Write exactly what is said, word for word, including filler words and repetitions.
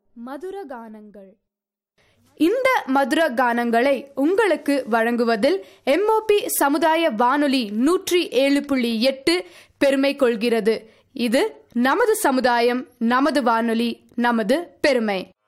மதுர கானங்கள். இந்த மதுர கானங்களை உங்களுக்கு வழங்குவதில் எம்ஓபி சமுதாய வானொலி நூற்றி ஏழு புள்ளி எட்டு பெருமை கொள்கிறது. இது நமது சமுதாயம், நமது வானொலி, நமது பெருமை.